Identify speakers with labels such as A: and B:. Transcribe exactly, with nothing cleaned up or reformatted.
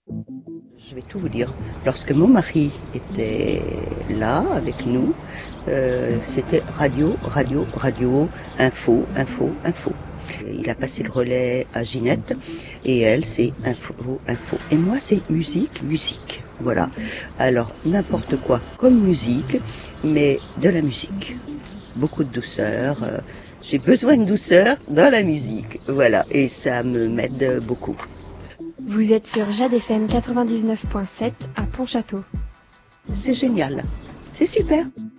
A: Je vais tout vous dire. Lorsque mon mari était là avec nous, euh, c'était radio, radio, radio, info, info, info. Il a passé le relais à Ginette et elle c'est info, info. Et moi c'est musique, musique. Voilà. Alors n'importe quoi comme musique, mais de la musique. Beaucoup de douceur. Euh, j'ai besoin de douceur dans la musique. Voilà. Et ça me m'aide beaucoup.
B: Vous êtes sur Jade F M quatre-vingt-dix-neuf point sept à Pontchâteau.
A: C'est génial. C'est super.